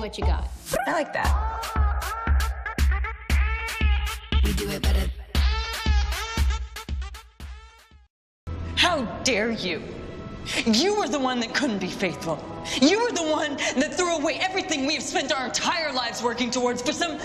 what you got. I like that. We do it better. How dare you? You were the one that couldn't be faithful. You were the one that threw away everything we have spent our entire lives working towards for some...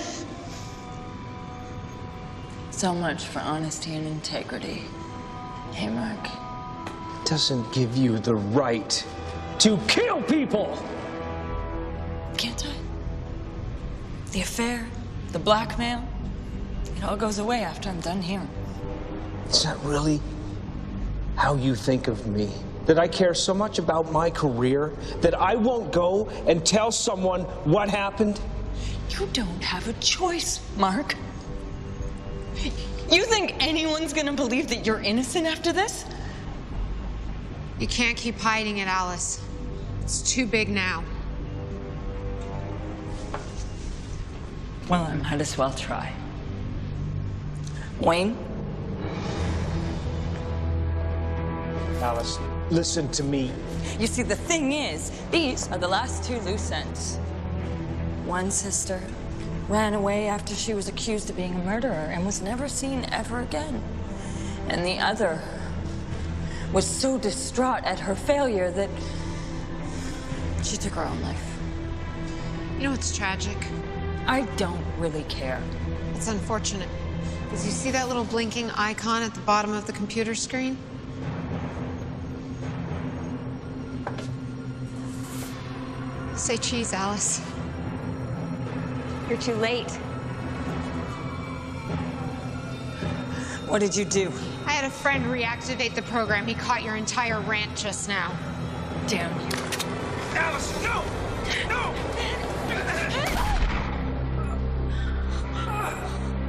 So much for honesty and integrity. Hey, Mark. Doesn't give you the right to kill people! Can't I? The affair, the blackmail, it all goes away after I'm done here. Is that really how you think of me? That I care so much about my career that I won't go and tell someone what happened? You don't have a choice, Mark. You think anyone's gonna believe that you're innocent after this? You can't keep hiding it, Alice. It's too big now. Well, I might as well try. Wayne? Alice, listen to me. You see, the thing is, these are the last two loose ends. One sister ran away after she was accused of being a murderer and was never seen ever again. And the other was so distraught at her failure that she took her own life. You know what's tragic? I don't really care. It's unfortunate. Because you see that little blinking icon at the bottom of the computer screen? Say cheese, Alice. You're too late. What did you do? I had a friend reactivate the program. He caught your entire rant just now. Damn you. Alice, no!